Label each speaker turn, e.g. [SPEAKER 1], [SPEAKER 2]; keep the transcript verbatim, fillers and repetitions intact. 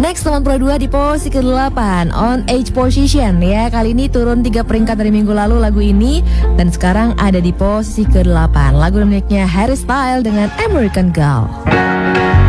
[SPEAKER 1] Next, teman Pro dua di posisi kedelapan, On Age Position ya. Kali ini turun tiga peringkat dari minggu lalu lagu ini, dan sekarang ada di posisi kedelapan. Lagu remixnya Harry Styles dengan American Girl.